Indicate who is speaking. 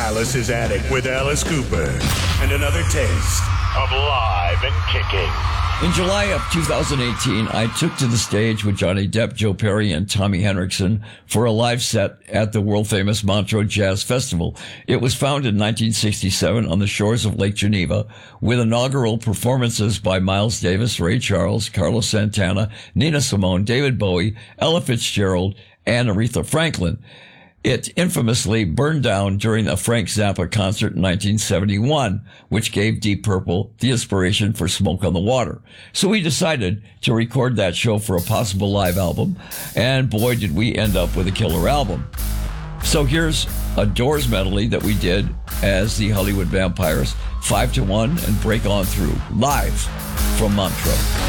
Speaker 1: Alice's Attic with Alice Cooper. And another taste of live and kicking.
Speaker 2: In July of 2018, I took to the stage with Johnny Depp, Joe Perry, and Tommy Henriksen for a live set at the world-famous Montreux Jazz Festival. It was founded in 1967 on the shores of Lake Geneva, with inaugural performances by Miles Davis, Ray Charles, Carlos Santana, Nina Simone, David Bowie, Ella Fitzgerald, and Aretha Franklin. It infamously burned down during a Frank Zappa concert in 1971, which gave Deep Purple the inspiration for Smoke on the Water. So we decided to record that show for a possible live album, and boy, did we end up with a killer album. So here's a Doors medley that we did as the Hollywood Vampires, 5 to 1 and Break On Through, live from Montreux.